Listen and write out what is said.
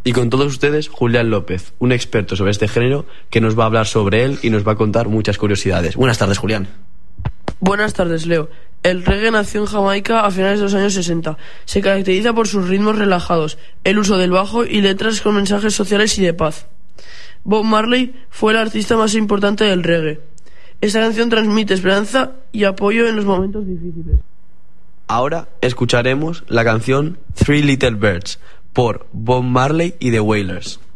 Y con todos ustedes, Julián López, un experto sobre este género que nos va a hablar sobre él y nos va a contar muchas curiosidades. Buenas tardes, Julián. Buenas tardes, Leo. El reggae nació en Jamaica a finales de los años 60. Se caracteriza por sus ritmos relajados, el uso del bajo y letras con mensajes sociales y de paz. Bob Marley fue el artista más importante del reggae. Esta canción transmite esperanza y apoyo en los momentos difíciles. Ahora escucharemos la canción Three Little Birds por Bob Marley y The Wailers.